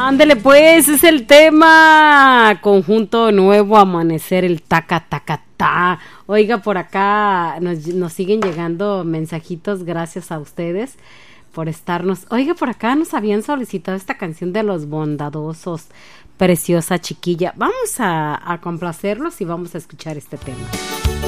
Ándele pues, es el tema. Conjunto Nuevo Amanecer, el taca taca ta. Oiga, por acá nos siguen llegando mensajitos, gracias a ustedes por estarnos. Oiga, por acá nos habían solicitado esta canción de Los Bondadosos, Preciosa Chiquilla. Vamos a complacerlos y vamos a escuchar este tema.